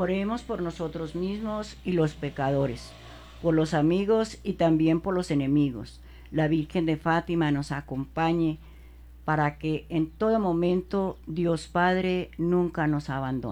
Oremos por nosotros mismos y los pecadores, por los amigos y también por los enemigos. La Virgen de Fátima nos acompañe para que en todo momento Dios Padre nunca nos abandone.